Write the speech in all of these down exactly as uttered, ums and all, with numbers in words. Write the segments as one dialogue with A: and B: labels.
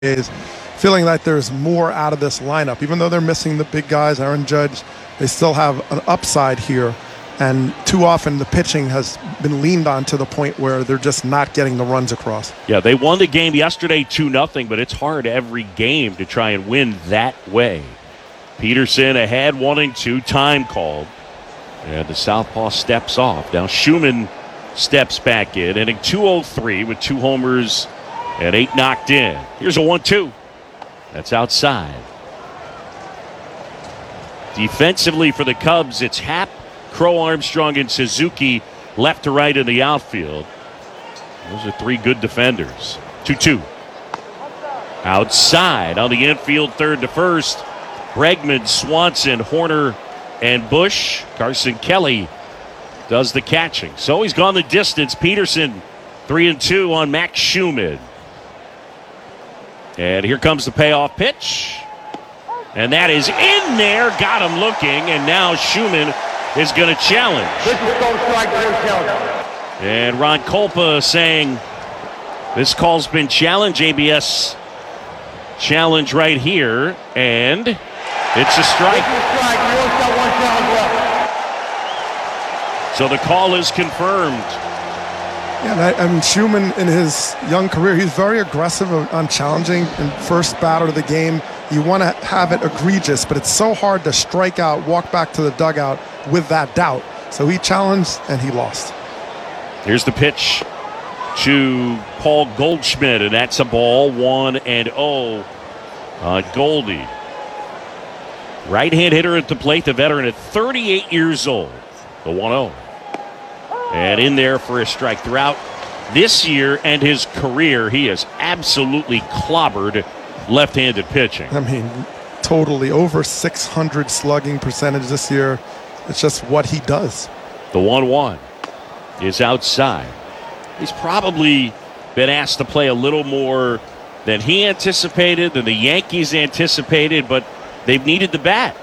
A: is feeling like there's more out of this lineup. Even though they're missing the big guys, Aaron Judge, they still have an upside here. And too often the pitching has been leaned on to the point where they're just not getting the runs across.
B: Yeah, they won the game yesterday two nothing, but it's hard every game to try and win that way. Peterson ahead, one and two, time called. And the southpaw steps off. Now Schumann steps back in, inning two oh three with two homers and eight knocked in. Here's a one two. That's outside. Defensively for the Cubs, it's Happ, Crow, Armstrong, and Suzuki left to right in the outfield. Those are three good defenders. two two. Outside on the infield, third to first. Bregman, Swanson, Horner, and Bush. Carson Kelly does the catching. So he's gone the distance. Peterson, three and two on Max Schumann. And here comes the payoff pitch. And that is in there. Got him looking. And now Schumann is going to challenge.
C: This is called strike three.
B: And Ron Kolpa saying this call's been challenged. A B S challenge right here. And it's a strike.
C: This is strike. You only got one challenge left.
B: So the call is confirmed.
A: Yeah, and I, I mean, Schumann in his young career, he's very aggressive on challenging in first batter of the game. You want to have it egregious, but it's so hard to strike out, walk back to the dugout with that doubt. So he challenged and he lost.
B: Here's the pitch to Paul Goldschmidt, and that's a ball, one and oh on Goldie. Right-hand hitter at the plate, the veteran at thirty-eight years old. The one oh. And in there for a strike. Throughout this year and his career, he has absolutely clobbered left-handed pitching.
A: I mean, totally over six hundred slugging percentage this year. It's just what he does.
B: The one one is outside. He's probably been asked to play a little more than he anticipated, than the Yankees anticipated, but they've needed the bat.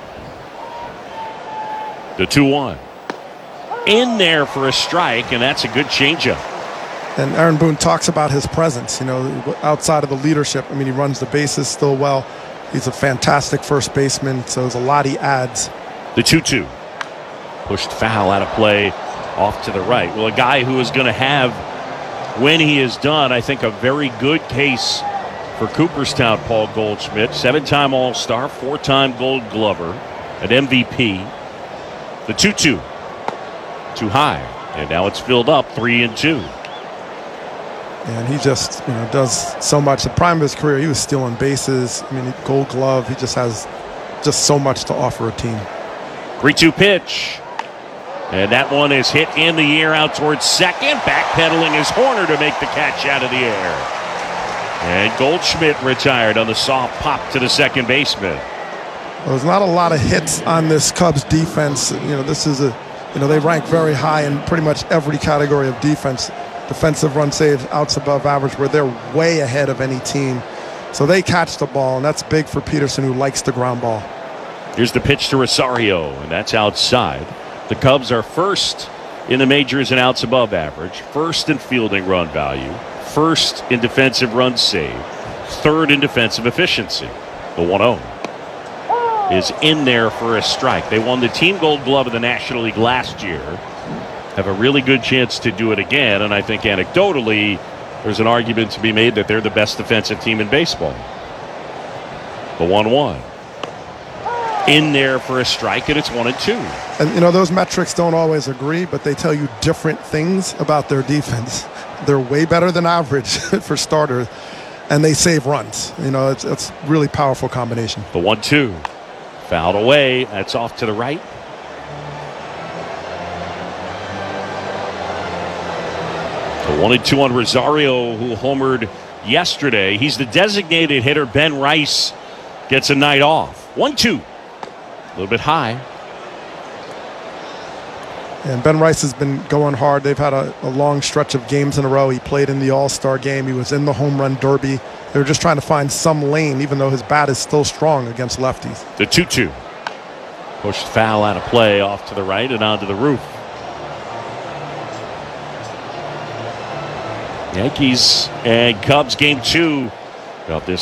B: The two one. In there for a strike, and that's a good changeup.
A: And Aaron Boone talks about his presence, you know, outside of the leadership. I mean, he runs the bases still well. He's a fantastic first baseman, so there's a lot he adds.
B: The two two. Pushed foul out of play off to the right. Well, a guy who is going to have, when he is done, I think a very good case for Cooperstown, Paul Goldschmidt. Seven-time All-Star, four-time Gold Glover, an M V P. The two two. Too high, and now it's filled up three and two.
A: And he just, you know, does so much. The prime of his career, he was stealing bases. I mean, Gold Glove. He just has just so much to offer a team.
B: three two pitch, and that one is hit in the air out towards second. Backpedaling is Horner to make the catch out of the air, and Goldschmidt retired on the soft pop to the second baseman.
A: Well, there's not a lot of hits on this Cubs defense. You know, this is a You know, they rank very high in pretty much every category of defense. Defensive run saves, outs above average, where they're way ahead of any team. So they catch the ball, and that's big for Peterson, who likes the ground ball.
B: Here's the pitch to Rosario, and that's outside. The Cubs are first in the majors in outs above average, first in fielding run value, first in defensive run save, third in defensive efficiency. The one oh. is in there for a strike. They won the Team Gold Glove of the National League last year. Have a really good chance to do it again, and I think anecdotally there's an argument to be made that they're the best defensive team in baseball. The one one. In there for a strike, and it's one and two.
A: And, you know, those metrics don't always agree, but they tell you different things about their defense. They're way better than average for starters, and they save runs. You know, it's, it's a really powerful combination.
B: The one two. Fouled away. That's off to the right. The one and two on Rosario, who homered yesterday. He's the designated hitter. Ben Rice gets a night off. one two. A little bit high.
A: And Ben Rice has been going hard. They've had a, a long stretch of games in a row. He played in the All-Star game. He was in the home run derby. They were just trying to find some lane, even though his bat is still strong against lefties.
B: The two two. Pushed foul out of play off to the right and onto the roof. Yankees and Cubs game two about this